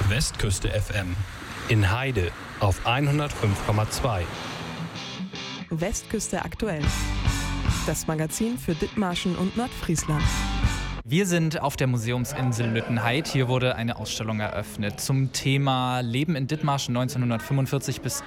Westküste FM in Heide auf 105,2. Westküste aktuell. Das Magazin für Dithmarschen und Nordfriesland. Wir sind auf der Museumsinsel Lüttenheid. Hier wurde eine Ausstellung eröffnet zum Thema Leben in Dithmarschen 1945 bis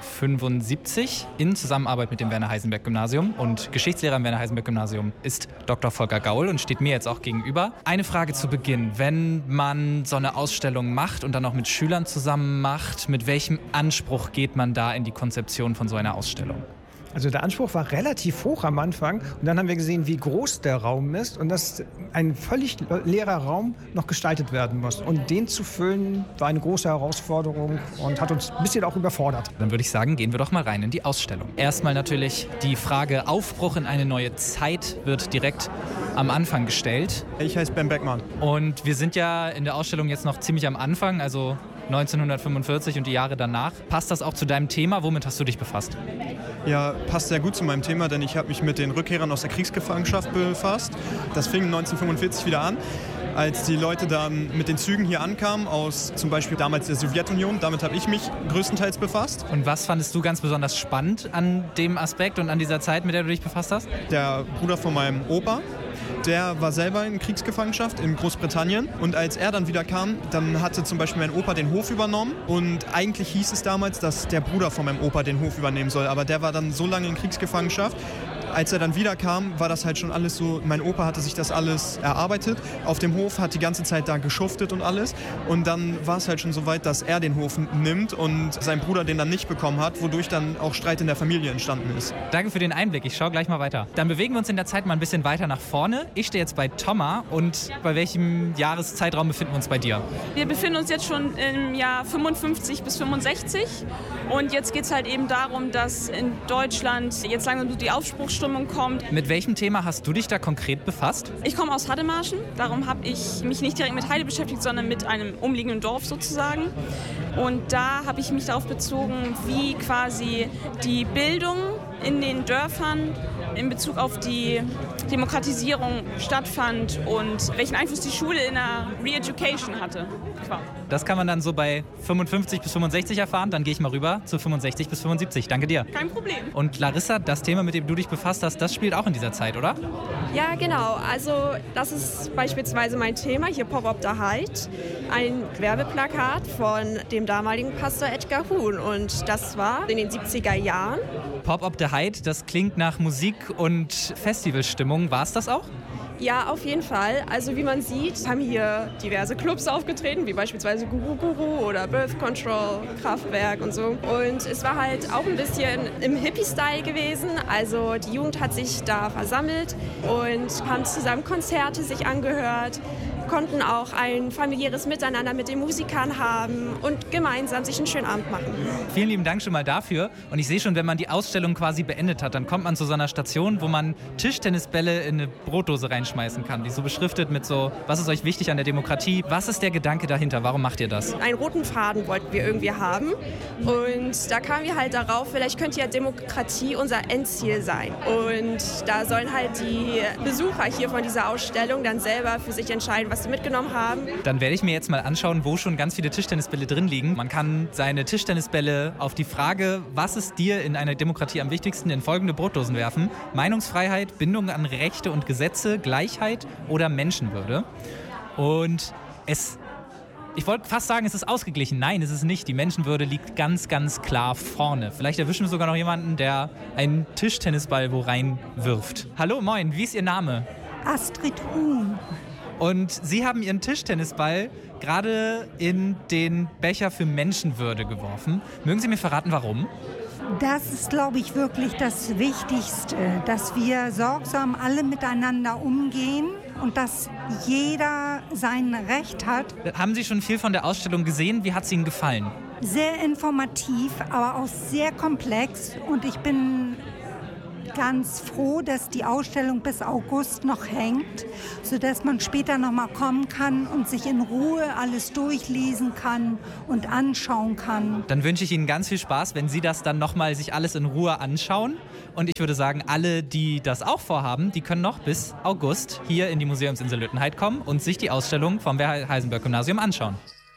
1975 in Zusammenarbeit mit dem Werner-Heisenberg-Gymnasium. Und Geschichtslehrer am Werner-Heisenberg-Gymnasium ist Dr. Volker Gaul und steht mir jetzt auch gegenüber. Eine Frage zu Beginn. Wenn man so eine Ausstellung macht und dann auch mit Schülern zusammen macht, mit welchem Anspruch geht man da in die Konzeption von so einer Ausstellung? Also der Anspruch war relativ hoch am Anfang und dann haben wir gesehen, wie groß der Raum ist und dass ein völlig leerer Raum noch gestaltet werden muss. Und den zu füllen war eine große Herausforderung und hat uns ein bisschen auch überfordert. Dann würde ich sagen, gehen wir doch mal rein in die Ausstellung. Erstmal natürlich die Frage Aufbruch in eine neue Zeit wird direkt am Anfang gestellt. Ich heiße Ben Beckmann. Und wir sind ja in der Ausstellung jetzt noch ziemlich am Anfang, also 1945 und die Jahre danach. Passt das auch zu deinem Thema? Womit hast du dich befasst? Ja, passt sehr gut zu meinem Thema, denn ich habe mich mit den Rückkehrern aus der Kriegsgefangenschaft befasst. Das fing 1945 wieder an, als die Leute dann mit den Zügen hier ankamen, aus zum Beispiel damals der Sowjetunion. Damit habe ich mich größtenteils befasst. Und was fandest du ganz besonders spannend an dem Aspekt und an dieser Zeit, mit der du dich befasst hast? Der Bruder von meinem Opa, der war selber in Kriegsgefangenschaft in Großbritannien und als er dann wieder kam, dann hatte zum Beispiel mein Opa den Hof übernommen und eigentlich hieß es damals, dass der Bruder von meinem Opa den Hof übernehmen soll, aber der war dann so lange in Kriegsgefangenschaft. Als er dann wieder kam, war das halt schon alles so, mein Opa hatte sich das alles erarbeitet, auf dem Hof, hat die ganze Zeit da geschuftet und alles und dann war es halt schon so weit, dass er den Hof nimmt und sein Bruder den dann nicht bekommen hat, wodurch dann auch Streit in der Familie entstanden ist. Danke für den Einblick, ich schaue gleich mal weiter. Dann bewegen wir uns in der Zeit mal ein bisschen weiter nach vorne. Ich stehe jetzt bei Thomas und bei welchem Jahreszeitraum befinden wir uns bei dir? Wir befinden uns jetzt schon im Jahr 55 bis 65 und jetzt geht es halt eben darum, dass in Deutschland jetzt langsam die Aufbruchsstimmung kommt. Mit welchem Thema hast du dich da konkret befasst? Ich komme aus Haddemarschen, darum habe ich mich nicht direkt mit Heide beschäftigt, sondern mit einem umliegenden Dorf sozusagen. Und da habe ich mich darauf bezogen, wie quasi die Bildung in den Dörfern in Bezug auf die Demokratisierung stattfand und welchen Einfluss die Schule in der Re-Education hatte. Das kann man dann so bei 55 bis 65 erfahren. Dann gehe ich mal rüber zu 65 bis 75. Danke dir. Kein Problem. Und Larissa, das Thema, mit dem du dich befasst hast, das spielt auch in dieser Zeit, oder? Ja, genau. Also das ist beispielsweise mein Thema, hier Pop-Up the Hyde. Ein Werbeplakat von dem damaligen Pastor Edgar Huhn. Und das war in den 70er Jahren. Pop-Up the Hyde, das klingt nach Musik und Festivalstimmung. War es das auch? Ja, auf jeden Fall. Also wie man sieht, haben hier diverse Clubs aufgetreten, wie beispielsweise Guru Guru oder Birth Control, Kraftwerk und so. Und es war halt auch ein bisschen im Hippie-Style gewesen. Also die Jugend hat sich da versammelt und haben zusammen Konzerte sich angehört, konnten auch ein familiäres Miteinander mit den Musikern haben und gemeinsam sich einen schönen Abend machen. Vielen lieben Dank schon mal dafür. Und ich sehe schon, wenn man die Ausstellung quasi beendet hat, dann kommt man zu so einer Station, wo man Tischtennisbälle in eine Brotdose reinschmeißen kann, die so beschriftet mit so, was ist euch wichtig an der Demokratie? Was ist der Gedanke dahinter? Warum macht ihr das? Einen roten Faden wollten wir irgendwie haben und da kamen wir halt darauf, vielleicht könnte ja Demokratie unser Endziel sein. Und da sollen halt die Besucher hier von dieser Ausstellung dann selber für sich entscheiden, was sie mitgenommen haben. Dann werde ich mir jetzt mal anschauen, wo schon ganz viele Tischtennisbälle drin liegen. Man kann seine Tischtennisbälle auf die Frage, was ist dir in einer Demokratie am wichtigsten, in folgende Brotdosen werfen. Meinungsfreiheit, Bindung an Rechte und Gesetze, Gleichheit oder Menschenwürde. Und ich wollte fast sagen, es ist ausgeglichen. Nein, es ist nicht. Die Menschenwürde liegt ganz, ganz klar vorne. Vielleicht erwischen wir sogar noch jemanden, der einen Tischtennisball wo reinwirft. Hallo, moin, wie ist Ihr Name? Astrid Huhn. Und Sie haben Ihren Tischtennisball gerade in den Becher für Menschenwürde geworfen. Mögen Sie mir verraten, warum? Das ist, glaube ich, wirklich das Wichtigste, dass wir sorgsam alle miteinander umgehen und dass jeder sein Recht hat. Haben Sie schon viel von der Ausstellung gesehen? Wie hat es Ihnen gefallen? Sehr informativ, aber auch sehr komplex. Und ich bin ganz froh, dass die Ausstellung bis August noch hängt, sodass man später noch mal kommen kann und sich in Ruhe alles durchlesen kann und anschauen kann. Dann wünsche ich Ihnen ganz viel Spaß, wenn Sie das dann noch mal sich alles in Ruhe anschauen. Und ich würde sagen, alle, die das auch vorhaben, die können noch bis August hier in die Museumsinsel Lüttenheid kommen und sich die Ausstellung vom Werner-Heisenberg-Gymnasium anschauen.